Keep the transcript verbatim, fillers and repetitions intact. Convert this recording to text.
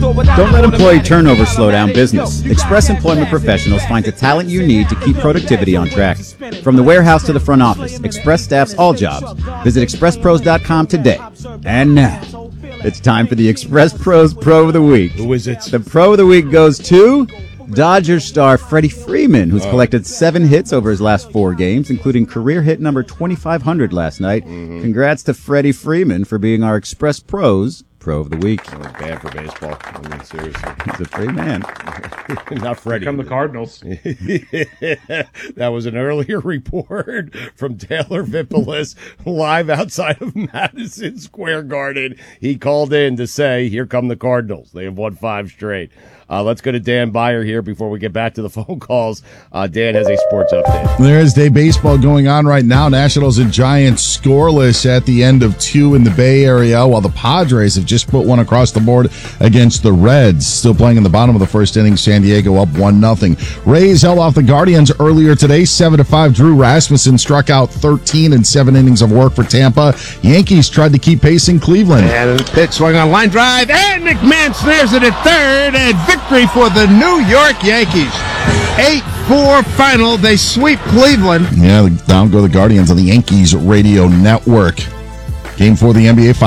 Don't let employee turnover slow down business. Express Employment Professionals find the talent you need to keep productivity on track. From the warehouse to the front office, Express staffs all jobs. Visit express pros dot com today. And now, it's time for the Express Pros Pro of the Week. Who is it? The Pro of the Week goes to Dodgers star Freddie Freeman, who's collected seven hits over his last four games, including career hit number twenty-five hundred last night. Mm-hmm. Congrats to Freddie Freeman for being our Express Pros Pro of the Week. That was bad for baseball. I mean, seriously. He's a free man. Not Freddie. Here come the Cardinals. That was an earlier report from Taylor Vippolis live outside of Madison Square Garden. He called in to say, here come the Cardinals. They have won five straight. Uh, let's go to Dan Byer here before we get back to the phone calls. Uh, Dan has a sports update. There's day baseball going on right now. Nationals and Giants scoreless at the end of two in the Bay Area, while the Padres have just put one across the board against the Reds. Still playing in the bottom of the first inning. San Diego up one nothing. Rays held off the Guardians earlier today, seven to five. Drew Rasmussen struck out thirteen in seven innings of work for Tampa. Yankees tried to keep pace in Cleveland. And a pitch swung on line drive, and McMahon snares it at third, and victory for the New York Yankees. eight four final. They sweep Cleveland. Yeah, down go the Guardians on the Yankees radio network. Game four of the N B A